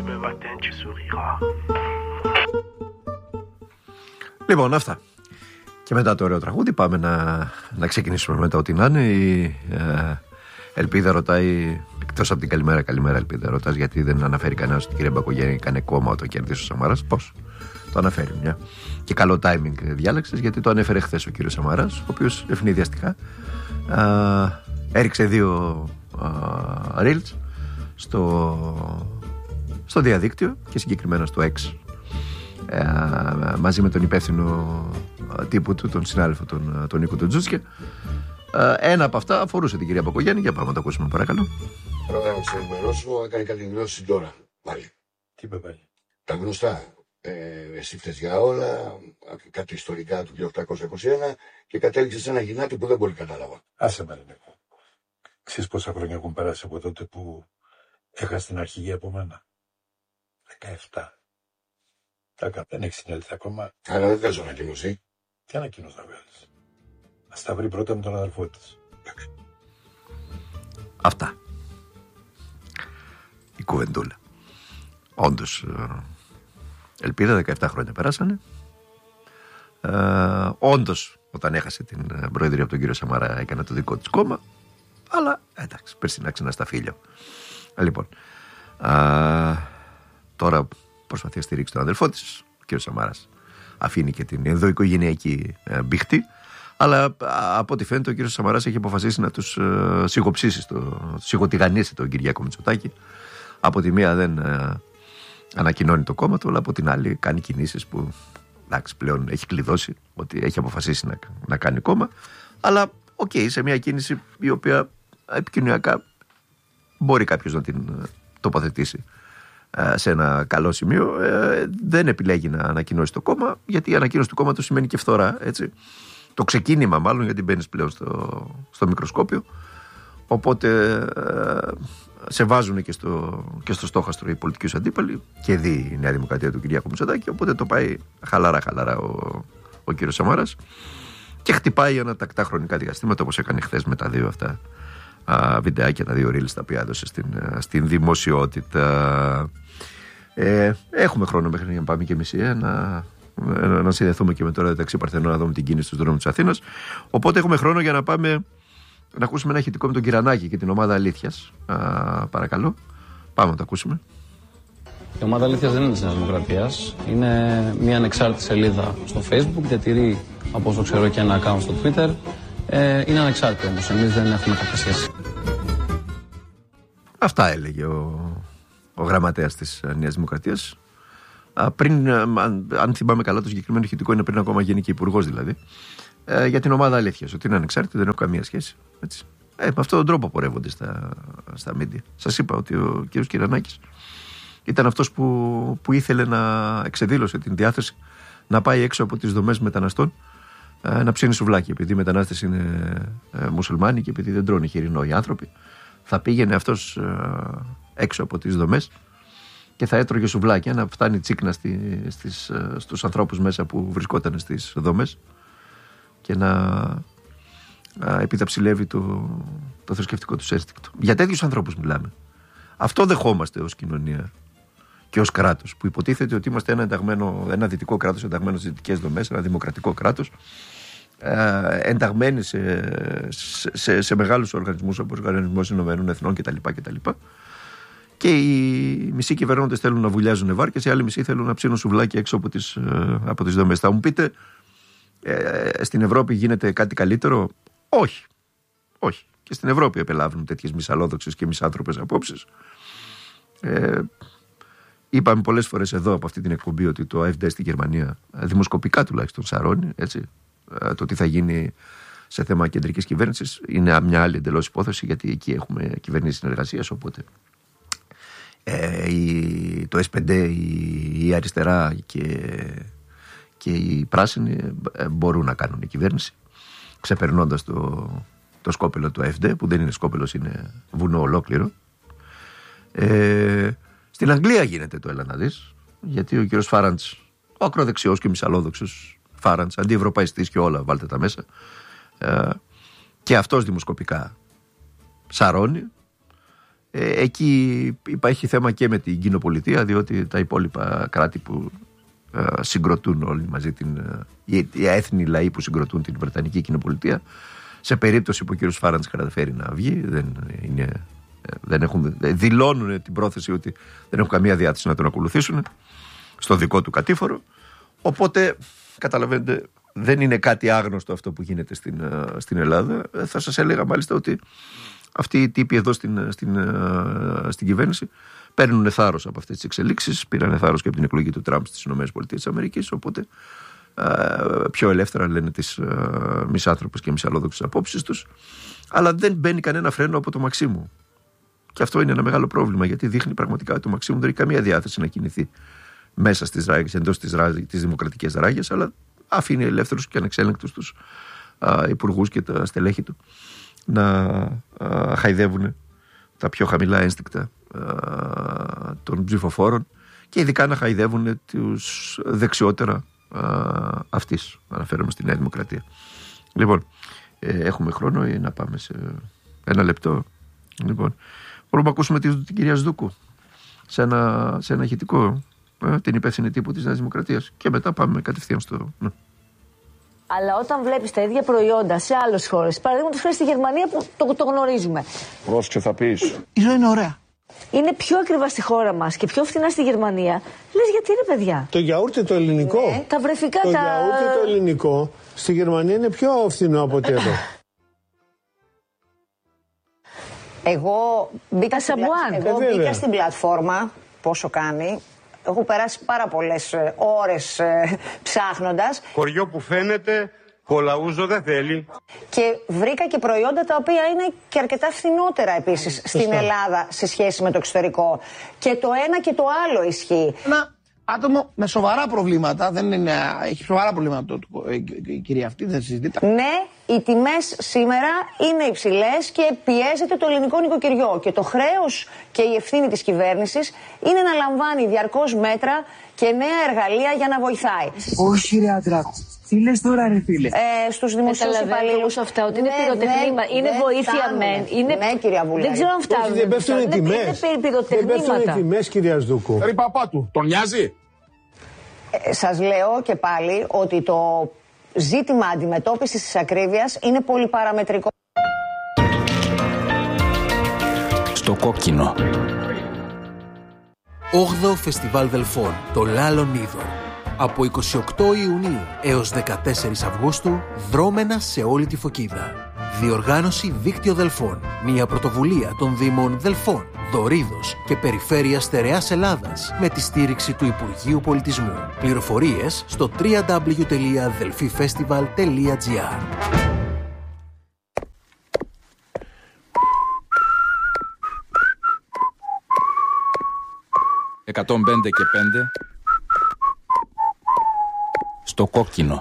Λοιπόν, αυτά. Και μετά το ωραίο τραγούδι πάμε να ξεκινήσουμε μετά ό,τι να είναι. Η Ελπίδα ρωτάει, εκτός από την καλημέρα Ελπίδα ρωτάς, γιατί δεν αναφέρει κανένας ότι η κυρία Μπακογιάννη έκανε κόμμα όταν κέρδισε ο Σαμαράς. Πώς? Το αναφέρει μια. Και καλό timing διάλεξες, γιατί το ανέφερε χθες ο κύριος Σαμαράς, ο οποίος ευνηδιαστικά έριξε 2 reels στο διαδίκτυο και συγκεκριμένα στο X, μαζί με τον υπεύθυνο τύπου του, τον συνάδελφο τον Νίκο τον Τζούτσια. Ένα από αυτά αφορούσε την κυρία Μπακογιάννη. Για πάμε να το ακούσουμε, παρακαλώ. Πρώτα να σε ενημερώσω, έκανε κάτι δηλώσεις τώρα πάλι. Τι είπε πάλι? Τα γνωστά. Εσύ φταίς για όλα, κάτι ιστορικά του 1821 και κατέληξε σε ένα γυνάτι που δεν πολύ κατάλαβα. Άσε με, ρε. Ξέρεις πόσα χρόνια έχουν περάσει από τότε που έχασε την αρχηγή από μένα? 17. Δεν έχεις συνέλθει ακόμα. Αλλά δεν θες ανακοίνωση. Τι ανακοίνωση θα βγάλεις? Ας τα βρει πρώτα με τον αδελφό της. Αυτά. Η κουβεντούλα. Όντως, Ελπίδα, 17 χρόνια περάσανε. Όντως, όταν έχασε την προεδρία από τον κύριο Σαμαρά, έκανε το δικό της κόμμα. Αλλά εντάξει, περσινά ξανά στα φίλια. Λοιπόν, τώρα προσπαθεί να στηρίξει τον αδελφό της. Ο κύριος Σαμάρας αφήνει και την ενδοοικογενειακή μπηχτή. Αλλά από ό,τι φαίνεται, ο κύριος Σαμαράς έχει αποφασίσει να τους σιγοψήσει, σιγοτηγανίσει τον Κυριάκο Μητσοτάκη. Από τη μία δεν ανακοινώνει το κόμμα του, αλλά από την άλλη κάνει κινήσεις που, εντάξει, πλέον έχει κλειδώσει ότι έχει αποφασίσει να κάνει κόμμα. Αλλά σε μια κίνηση η οποία επικοινωνιακά μπορεί κάποιος να την τοποθετήσει σε ένα καλό σημείο, δεν επιλέγει να ανακοινώσει το κόμμα, γιατί η ανακοίνωση του κόμματος σημαίνει και φθορά, έτσι. Το ξεκίνημα μάλλον, γιατί μπαίνεις πλέον στο μικροσκόπιο. Οπότε σε βάζουν και στο στόχαστρο οι πολιτικοί αντίπαλοι και δει η Νέα Δημοκρατία του Κυριάκου Μητσοτάκη. Οπότε το πάει χαλαρά ο κύριος Σαμάρας και χτυπάει ανατακτά χρονικά διαστήματα, όπως έκανε χθες με τα 2 αυτά βιντεάκια, τα 2 reels τα οποία έδωσε στην δημοσιότητα. Έχουμε χρόνο μέχρι να πάμε και μισή να συνδεθούμε και με το Ραδιταξί Παρθενό, να δούμε την κίνηση στους δρόμους της Αθήνας. Οπότε έχουμε χρόνο για να πάμε να ακούσουμε ένα ηχητικό με τον Κυρανάκη και την ομάδα Αλήθειας. Παρακαλώ, πάμε να το ακούσουμε. Η ομάδα Αλήθειας δεν είναι της Νέας Δημοκρατίας. Είναι μια ανεξάρτητη σελίδα στο Facebook, διατηρεί, από όσο ξέρω, και ένα account στο Twitter. Είναι ανεξάρτητη όμως, εμείς δεν έχουμε κάποια σχέση. Αυτά έλεγε ο γραμματέας της Νέας Δημοκρατίας. Πριν, αν θυμάμαι καλά, το συγκεκριμένο ηχητικό είναι πριν ακόμα γίνει και υπουργός δηλαδή. Για την ομάδα Αλήθειας, ότι είναι ανεξάρτητη, δεν έχω καμία σχέση. Έτσι. Με αυτόν τον τρόπο πορεύονται στα media. Σας είπα ότι ο κύριος Κυρανάκης ήταν αυτός που ήθελε να εξεδήλωσε την διάθεση να πάει έξω από τις δομές μεταναστών να ψήνει σουβλάκι. Επειδή οι μετανάστες είναι μουσουλμάνοι και επειδή δεν τρώνε χοιρινό οι άνθρωποι, θα πήγαινε αυτός έξω από τις δομές και θα έτρωγε σουβλάκια να φτάνει τσίκνα στους ανθρώπους μέσα που βρισκόταν στις δομές και να επιταψιλεύει το θρησκευτικό τους αίσθηκτο. Για τέτοιους ανθρώπους μιλάμε. Αυτό δεχόμαστε ως κοινωνία και ως κράτος, που υποτίθεται ότι είμαστε ένα δυτικό κράτος ενταγμένο στις δυτικές δομές, ένα δημοκρατικό κράτος, ενταγμένοι σε μεγάλους οργανισμούς όπως ο Οργανισμός Ηνωμένων Εθνών κτλ. Και οι μισοί κυβερνώντες θέλουν να βουλιάζουν βάρκες, οι άλλοι μισοί θέλουν να ψήνουν σουβλάκι έξω από τις δομές. Θα μου πείτε, στην Ευρώπη γίνεται κάτι καλύτερο? Όχι. Και στην Ευρώπη επελάβουν τέτοιες μυσαλόδοξες και μισάνθρωπες απόψεις. Είπαμε πολλές φορές εδώ από αυτή την εκπομπή ότι το AfD στη Γερμανία, δημοσκοπικά τουλάχιστον, σαρώνει, έτσι. Το τι θα γίνει σε θέμα κεντρικής κυβέρνησης είναι μια άλλη εντελώς υπόθεση, γιατί εκεί έχουμε κυβερνήσεις συνεργασίας, οπότε το S5, η αριστερά και οι πράσινοι μπορούν να κάνουν η κυβέρνηση, ξεπερνώντας το σκόπελο του AfD, που δεν είναι σκόπελος, είναι βουνό ολόκληρο. Στην Αγγλία γίνεται το, έλα να δεις, γιατί ο κύριος Φάραντς, ο ακροδεξιός και μυσαλόδοξος Φάραντς, αντιευρωπαϊστής και όλα, βάλτε τα μέσα, και αυτός δημοσκοπικά σαρώνει. Εκεί υπάρχει θέμα και με την κοινοπολιτεία, διότι τα υπόλοιπα κράτη που συγκροτούν όλοι μαζί οι έθνοι λαοί που συγκροτούν την Βρετανική κοινοπολιτεία, σε περίπτωση που ο κ. Φάραντς καταφέρει να βγει, δηλώνουν την πρόθεση ότι δεν έχουν καμία διάθεση να τον ακολουθήσουν στο δικό του κατήφορο. Οπότε καταλαβαίνετε, δεν είναι κάτι άγνωστο αυτό που γίνεται στην Ελλάδα. Θα σας έλεγα μάλιστα ότι αυτοί οι τύποι εδώ στην κυβέρνηση παίρνουν θάρρος από αυτές τις εξελίξεις. Πήραν θάρρος και από την εκλογή του Τραμπ στις ΗΠΑ. Οπότε πιο ελεύθερα λένε τις μισάνθρωπες και μισαλόδοξες απόψεις τους. Αλλά δεν μπαίνει κανένα φρένο από το Μαξίμου. Και αυτό είναι ένα μεγάλο πρόβλημα, γιατί δείχνει πραγματικά ότι το Μαξίμου δεν έχει καμία διάθεση να κινηθεί μέσα στις ράγες, εντός τις δημοκρατικές ράγες, αλλά αφήνει ελεύθερους και ανεξέλεγκτους τους υπουργούς και τα στελέχη του να χαϊδεύουν τα πιο χαμηλά ένστικτα των ψηφοφόρων και ειδικά να χαϊδεύουν τους δεξιότερα αυτής. Αναφέρομαι στη Νέα Δημοκρατία. Λοιπόν, έχουμε χρόνο ή να πάμε σε ένα λεπτό? Λοιπόν, μπορούμε να ακούσουμε την κυρία Σδούκου σε ένα ηχητικό, την υπεύθυνη τύπου της Νέας Δημοκρατίας, και μετά πάμε κατευθείαν στο... Αλλά όταν βλέπεις τα ίδια προϊόντα σε άλλες χώρες, παραδείγματος χάρη στη Γερμανία που το γνωρίζουμε. Πρόσεξε, θα πεις. Η ζωή είναι ωραία. Είναι πιο ακριβά στη χώρα μας και πιο φθηνά στη Γερμανία. Λες, γιατί είναι, παιδιά? Το γιαούρτι το ελληνικό. Ναι, τα βρεφικά το γιαούρτι το ελληνικό στη Γερμανία είναι πιο φθηνό από ότι εδώ. Εγώ μπήκα στην πλατφόρμα, πόσο κάνει. Έχω περάσει πάρα πολλές ώρες ψάχνοντας. Χωριό που φαίνεται, κολαούζο δεν θέλει. Και βρήκα και προϊόντα τα οποία είναι και αρκετά φθηνότερα επίσης στην Ελλάδα σε σχέση με το εξωτερικό. Και το ένα και το άλλο ισχύει. Ένα άτομο με σοβαρά προβλήματα, έχει σοβαρά προβλήματα η κυρία αυτή, δεν συζητείται. Ναι, οι τιμές σήμερα είναι υψηλές και πιέζεται το ελληνικό νοικοκυριό. Και το χρέος και η ευθύνη της κυβέρνησης είναι να λαμβάνει διαρκώς μέτρα και νέα εργαλεία για να βοηθάει. Όχι ρε Αντράκου, τι λες τώρα ρε φίλε? Στους δημοσίους υπαλλήλους αυτά, ότι είναι πυροτεχνήμα, είναι βοήθεια μεν. Ναι, κυρία Βουλή. Δεν ξέρω αν φτάνουν. Δεν πέφτουν οι τιμές. Δεν πέφτουν οι τιμές, κυρία Σδούκου. Ρε παπά του, τον νοιάζει? Σας λέω και πάλι ότι το ζήτημα αντιμετώπισης της ακρίβειας είναι πολυπαραμετρικό. Στο κόκκινο. 8ο Φεστιβάλ Δελφών, το Λάλον Είδωρ. Από 28 Ιουνίου έως 14 Αυγούστου, δρόμενα σε όλη τη Φωκίδα. Διοργάνωση Δίκτυο Δελφών. Μια πρωτοβουλία των Δήμων Δελφών, Δωρίδος και Περιφέρειας Στερεάς Ελλάδας με τη στήριξη του Υπουργείου Πολιτισμού. Πληροφορίες στο www.delfifestival.gr. 105 και 5 στο κόκκινο.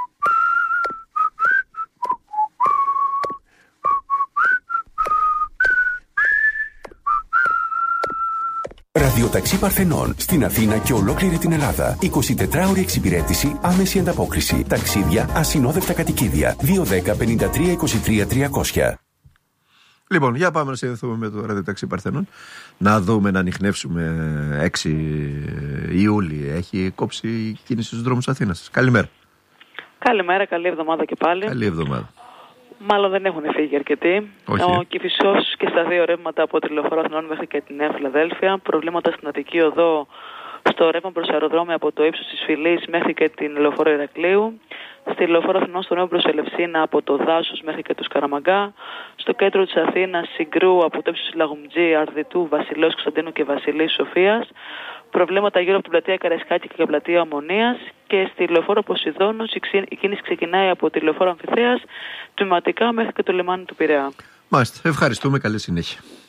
Ραδιοταξί Παρθενών στην Αθήνα και ολόκληρη την Ελλάδα. 24ωρη εξυπηρέτηση, άμεση ανταπόκριση. Ταξίδια, ασυνόδευτα κατοικίδια. 210 53 23 300. Λοιπόν, για πάμε να συνδεθούμε με το Ραδιοταξί Παρθενών. Να δούμε, να ανιχνεύσουμε 6 Ιούλη. Έχει κόψει η κίνηση στους δρόμους Αθήνας. Καλημέρα. Καλημέρα, καλή εβδομάδα και πάλι. Καλή εβδομάδα. Μάλλον δεν έχουν φύγει αρκετοί. Ο Κηφισός και στα δύο ρεύματα από τη λεωφόρο Αθηνών μέχρι και τη Νέα Φιλαδέλφια. Προβλήματα στην Αττική Οδό, στο ρεύμα προς αεροδρόμιο από το ύψος της Φυλής μέχρι και την λεωφόρο Ηρακλείου. Στη λεωφόρο Αθηνών στο νέο προς Ελευσίνα από το Δάσος μέχρι και το Σκαραμαγκά. Στο κέντρο της Αθήνας Συγκρού από το ύψος της Λαγουμτζή, Αρδιτού, Βασιλέως Κωνσταντίνου και Βασιλής Σοφίας. Προβλήματα γύρω από την πλατεία Καραϊσκάκη και την πλατεία Ομονίας. Και στη λεωφόρο Ποσειδώνος η κίνηση ξεκινάει από τη λεωφόρο Αμφιθέας τμηματικά μέχρι και το λιμάνι του Πειραιά. Μάλιστα. Ευχαριστούμε. Καλή συνέχεια.